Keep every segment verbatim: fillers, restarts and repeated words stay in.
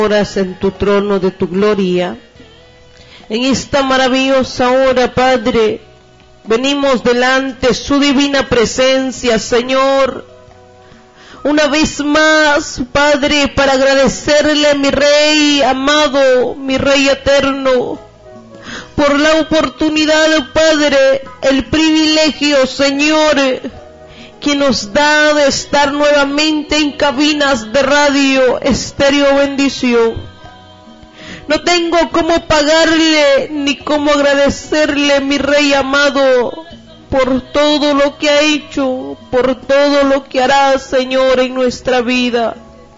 moras en tu trono de tu gloria. En esta maravillosa hora, Padre, venimos delante su divina presencia, Señor, una vez más, Padre, para agradecerle a mi Rey amado, mi Rey eterno, por la oportunidad, Padre, el privilegio, Señor, que nos da de estar nuevamente en cabinas de radio Estéreo Bendición. No tengo cómo pagarle ni cómo agradecerle, mi Rey amado, por todo lo que ha hecho, por todo lo que hará, Señor, en nuestra vida.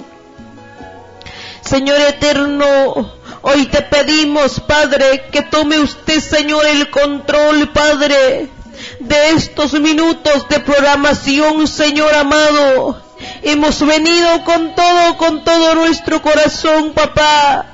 Señor eterno, hoy te pedimos, Padre, que tome usted, Señor, el control, Padre, de estos minutos de programación, Señor amado. Hemos venido con todo, con todo nuestro corazón, papá.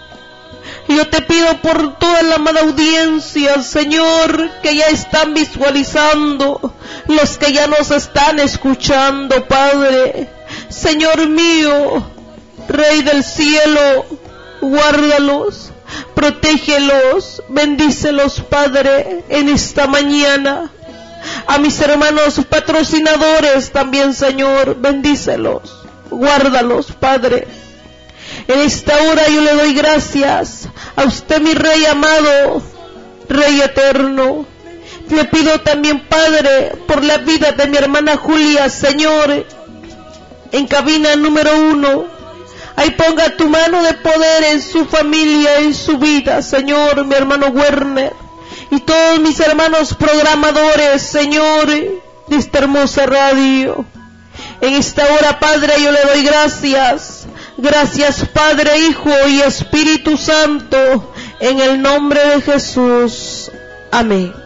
Yo te pido por toda la amada audiencia, Señor, que ya están visualizando, los que ya nos están escuchando, Padre. Señor mío, Rey del cielo, guárdalos, protégelos, bendícelos, Padre, en esta mañana. A mis hermanos patrocinadores también, Señor, bendícelos, guárdalos, Padre. En esta hora yo le doy gracias a usted, mi Rey amado, Rey eterno. Le pido también, Padre, por la vida de mi hermana Julia, Señor, en cabina número uno. Ahí ponga tu mano de poder en su familia, en su vida, Señor, mi hermano Werner, y todos mis hermanos programadores, Señor, de esta hermosa radio. En esta hora, Padre, yo le doy gracias. Gracias, Padre, Hijo y Espíritu Santo, en el nombre de Jesús. Amén.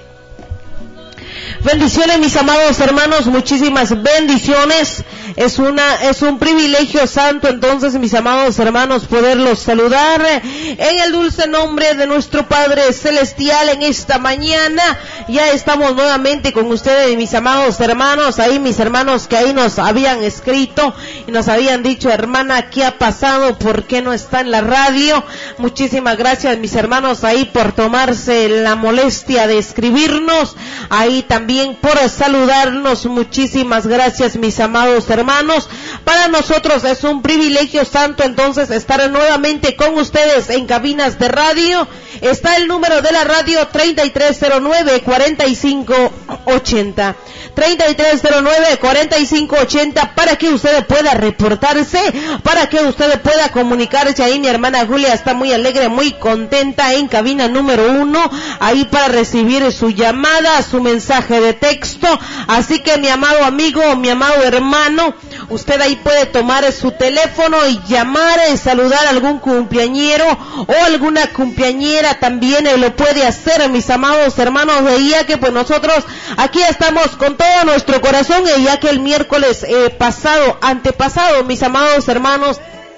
Bendiciones, mis amados hermanos, muchísimas bendiciones. Es una, es un privilegio santo, entonces, mis amados hermanos, poderlos saludar en el dulce nombre de nuestro Padre Celestial en esta mañana. Ya estamos nuevamente con ustedes, mis amados hermanos, ahí mis hermanos que ahí nos habían escrito y nos habían dicho, hermana, ¿qué ha pasado? ¿Por qué no está en la radio? Muchísimas gracias, mis hermanos, ahí por tomarse la molestia de escribirnos, ahí también por saludarnos. Muchísimas gracias, mis amados hermanos. Hermanos, para nosotros es un privilegio santo entonces estar nuevamente con ustedes en cabinas de radio. Está el número de la radio treinta y tres cero nueve, cuarenta y cinco ochenta. treinta y tres cero nueve, cuarenta y cinco ochenta para que usted pueda reportarse, para que usted pueda comunicarse. Ahí mi hermana Julia está muy alegre, muy contenta en cabina número uno, ahí para recibir su llamada, su mensaje de texto. Así que mi amado amigo, mi amado hermano, usted ahí puede tomar su teléfono y llamar y saludar a algún cumpleañero o alguna cumpleañera, también lo puede hacer, mis amados hermanos, de ya que pues nosotros aquí estamos con todo nuestro corazón, y ya que el miércoles eh, pasado, antepasado, mis amados hermanos,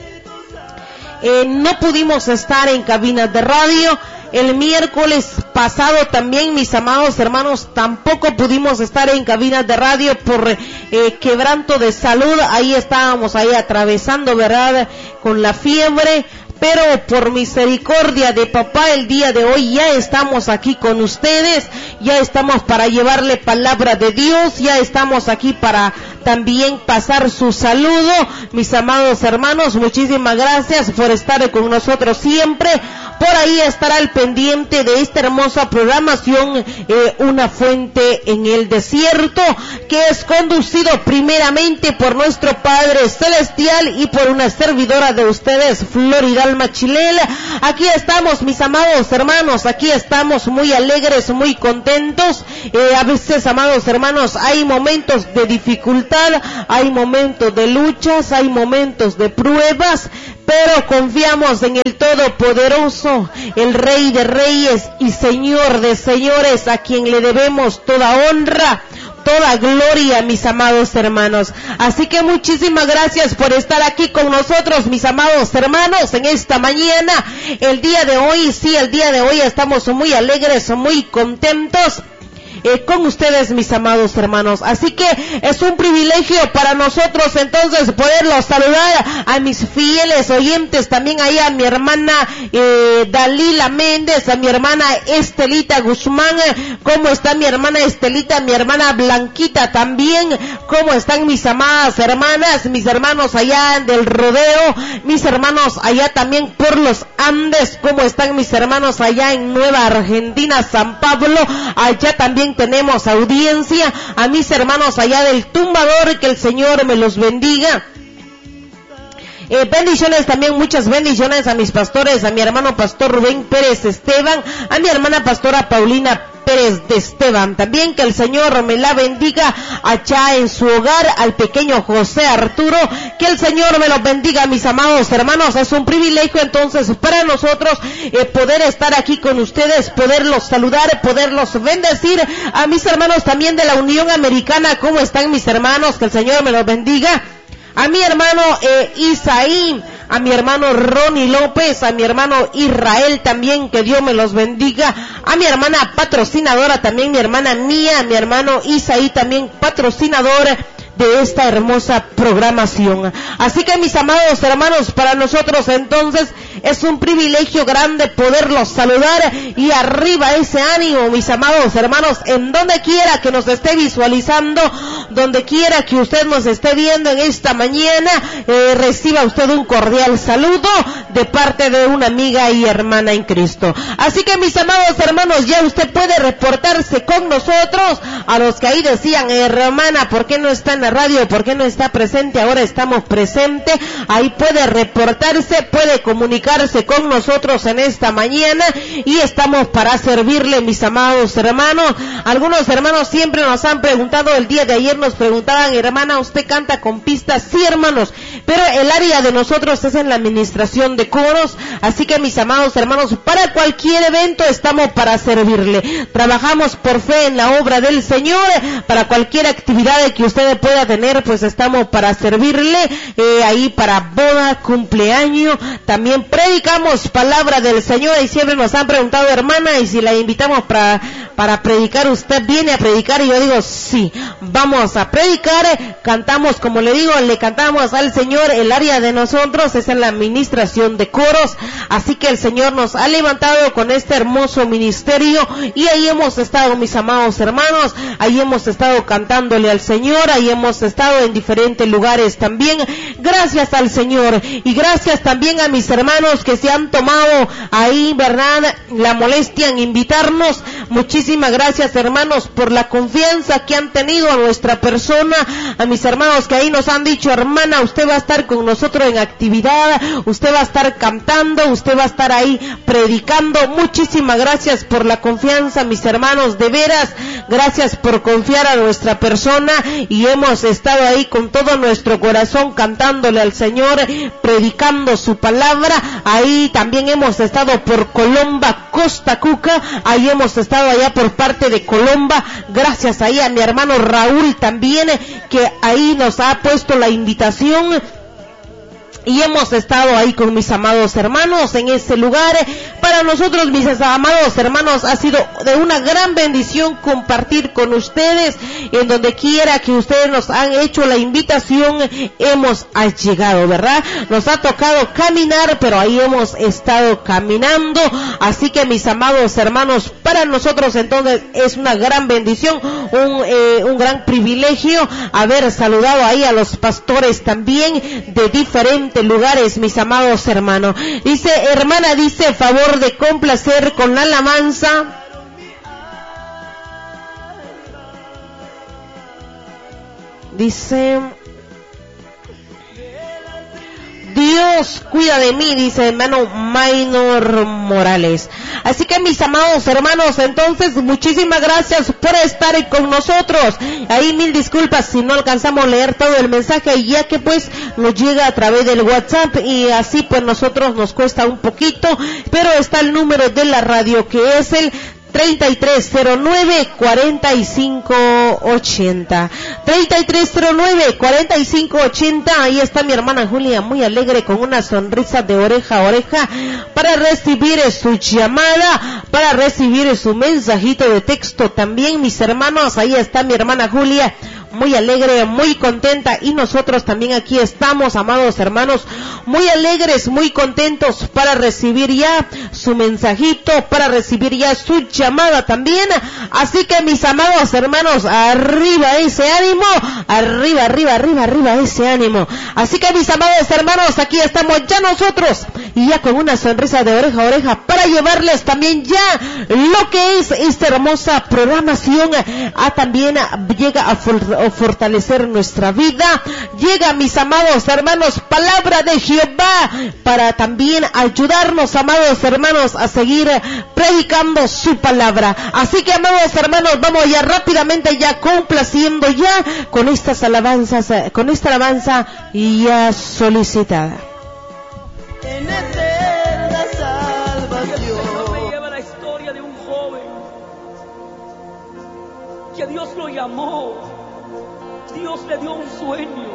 eh, no pudimos estar en cabinas de radio. El miércoles pasado también, mis amados hermanos, tampoco pudimos estar en cabinas de radio por eh, quebranto de salud. Ahí estábamos ahí atravesando, ¿verdad?, con la fiebre. Pero por misericordia de papá, el día de hoy ya estamos aquí con ustedes, ya estamos para llevarle palabra de Dios, ya estamos aquí para también pasar su saludo. Mis amados hermanos, muchísimas gracias por estar con nosotros siempre. Por ahí estará al pendiente de esta hermosa programación, eh, Una Fuente en el Desierto, que es conducido primeramente por nuestro Padre Celestial y por una servidora de ustedes, Floridalma Chilel. Aquí estamos, mis amados hermanos, aquí estamos muy alegres, muy contentos. Eh, a veces, amados hermanos, hay momentos de dificultad, hay momentos de luchas, hay momentos de pruebas, pero confiamos en el Todopoderoso, el Rey de Reyes y Señor de Señores, a quien le debemos toda honra, toda gloria, mis amados hermanos. Así que muchísimas gracias por estar aquí con nosotros, mis amados hermanos, en esta mañana. El día de hoy, sí, el día de hoy estamos muy alegres, muy contentos. eh, con ustedes, mis amados hermanos. Así que es un privilegio para nosotros entonces poderlos saludar a mis fieles oyentes, también ahí a mi hermana eh, Dalila Méndez, a mi hermana Estelita Guzmán. ¿Cómo está mi hermana Estelita? Mi hermana Blanquita también. ¿Cómo están mis amadas hermanas? Mis hermanos allá del rodeo, mis hermanos allá también por los Andes. ¿Cómo están mis hermanos allá en Nueva Argentina, San Pablo? Allá también tenemos audiencia. A mis hermanos allá del Tumbador, que el Señor me los bendiga. Eh, bendiciones también, muchas bendiciones a mis pastores, a mi hermano pastor Rubén Pérez Esteban, a mi hermana pastora Paulina Pérez de Esteban, también que el Señor me la bendiga allá en su hogar, al pequeño José Arturo, que el Señor me los bendiga, mis amados hermanos. Es un privilegio entonces para nosotros eh, poder estar aquí con ustedes, poderlos saludar, poderlos bendecir. A mis hermanos también de la Unión Americana, ¿cómo están mis hermanos? Que el Señor me los bendiga. A mi hermano eh, Isaí, a mi hermano Ronnie López, a mi hermano Israel también, que Dios me los bendiga. A mi hermana patrocinadora también, mi hermana Mía, mi hermano Isaí también patrocinador de esta hermosa programación. Así que mis amados hermanos, para nosotros entonces es un privilegio grande poderlos saludar, y arriba ese ánimo, mis amados hermanos, en donde quiera que nos esté visualizando, donde quiera que usted nos esté viendo en esta mañana, eh, reciba usted un cordial saludo de parte de una amiga y hermana en Cristo. Así que mis amados hermanos, ya usted puede reportarse con nosotros. A los que ahí decían, hermana, ¿por qué no está en la radio? ¿Por qué no está presente? Ahora estamos presentes. Ahí puede reportarse, puede comunicarse con nosotros en esta mañana, y estamos para servirle, mis amados hermanos. Algunos hermanos siempre nos han preguntado, el día de ayer nos preguntaban, hermana, ¿usted canta con pistas? Sí, hermanos, pero el área de nosotros es en la administración de coros. Así que mis amados hermanos, para cualquier evento estamos para servirle. Trabajamos por fe en la obra del Señor. Para cualquier actividad que usted pueda tener, pues estamos para servirle, eh, ahí para boda, cumpleaños. También predicamos palabra del Señor, y siempre nos han preguntado, hermana, y si la invitamos para, para predicar, ¿usted viene a predicar? Y yo digo, sí, vamos a predicar. Cantamos, como le digo, le cantamos al Señor. El área de nosotros es en la administración de coros, así que el Señor nos ha levantado con este hermoso ministerio, y ahí hemos estado, mis amados hermanos. Ahí hemos estado cantándole al Señor, ahí hemos estado en diferentes lugares también. Gracias al Señor, y gracias también a mis hermanos que se han tomado ahí, ¿verdad?, la molestia en invitarnos. Muchísimas gracias, hermanos, por la confianza que han tenido a nuestra persona. A mis hermanos que ahí nos han dicho, hermana, usted va a estar con nosotros en actividad, usted va a estar cantando, usted va a estar ahí predicando. Muchísimas gracias por la confianza, mis hermanos, de veras. Gracias por confiar a nuestra persona, y hemos estado ahí con todo nuestro corazón cantándole al Señor, predicando su palabra. Ahí también hemos estado por Colomba, Costa Cuca, ahí hemos estado allá por parte de Colomba. Gracias ahí a mi hermano Raúl también, que ahí nos ha puesto la invitación. Y hemos estado ahí con mis amados hermanos en ese lugar. Para nosotros, mis amados hermanos, ha sido de una gran bendición compartir con ustedes. En donde quiera que ustedes nos han hecho la invitación, hemos llegado, ¿verdad? Nos ha tocado caminar, pero ahí hemos estado caminando. Así que, mis amados hermanos, para nosotros entonces es una gran bendición, un, eh, un gran privilegio haber saludado ahí a los pastores también de diferentes lugares, mis amados hermanos. Dice, hermana, dice, favor de complacer con la alabanza. Dice, Dios cuida de mí, dice hermano Maynor Morales. Así que, mis amados hermanos, entonces muchísimas gracias por estar con nosotros. Ahí mil disculpas si no alcanzamos a leer todo el mensaje, ya que pues nos llega a través del WhatsApp, y así pues nosotros nos cuesta un poquito, pero está el número de la radio, que es el treinta y tres cero nueve, cuarenta y cinco ochenta. treinta y tres cero nueve, cuarenta y cinco ochenta. Ahí está mi hermana Julia, muy alegre, con una sonrisa de oreja a oreja, para recibir su llamada, para recibir su mensajito de texto también, mis hermanos. Ahí está mi hermana Julia, muy alegre, muy contenta, y nosotros también aquí estamos, amados hermanos, muy alegres, muy contentos para recibir ya su mensajito, para recibir ya su llamada también. Así que, mis amados hermanos, arriba ese ánimo, arriba, arriba, arriba, arriba ese ánimo. Así que, mis amados hermanos, aquí estamos ya nosotros, y ya con una sonrisa de oreja a oreja, para llevarles también ya lo que es esta hermosa programación. A también llega a fortalecer nuestra vida, llega, mis amados hermanos, palabra de Jehová, para también ayudarnos, amados hermanos, a seguir predicando su palabra. Así que, amados hermanos, vamos ya rápidamente, ya complaciendo ya con estas alabanzas, con esta alabanza ya solicitada. En eterna salvación. Me lleva la historia de un joven que Dios lo llamó, Dios le dio un sueño,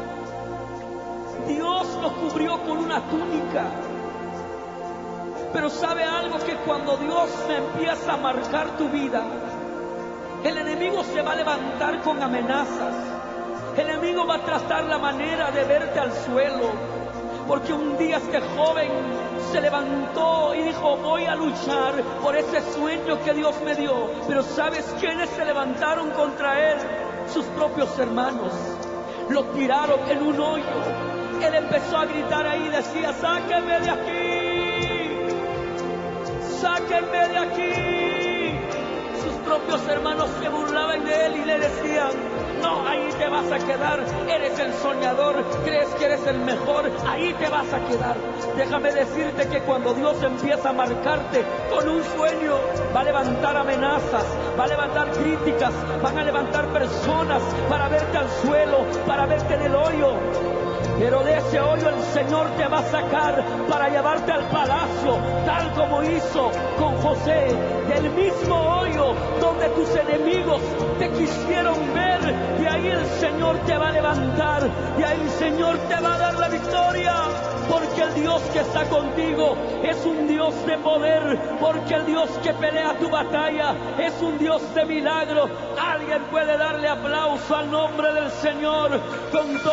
Dios lo cubrió con una túnica. Pero sabe algo, que cuando Dios empieza a marcar tu vida, el enemigo se va a levantar con amenazas. El enemigo va a tratar la manera de verte al suelo, porque un día este joven se levantó y dijo: voy a luchar por ese sueño que Dios me dio. Pero ¿sabes quiénes se levantaron contra él? Sus propios hermanos. Lo tiraron en un hoyo. Él empezó a gritar ahí, decía: sáquenme de aquí, sáquenme de aquí. Sus propios hermanos se burlaban de él y le decían: no, ahí te vas a quedar, eres el soñador, crees que eres el mejor, ahí te vas a quedar. Déjame decirte que cuando Dios empieza a marcarte con un sueño, va a levantar amenazas, va a levantar críticas, van a levantar personas para verte al suelo, para verte en el hoyo. Pero de ese hoyo el Señor te va a sacar para llevarte al palacio, tal como hizo con José. Del mismo hoyo donde tus enemigos te quisieron ver, de ahí el Señor te va a levantar, de ahí el Señor te va a dar la victoria. Porque el Dios que está contigo es un Dios de poder, porque el Dios que pelea tu batalla es un Dios de milagro. Alguien puede darle aplauso al nombre del Señor con todo.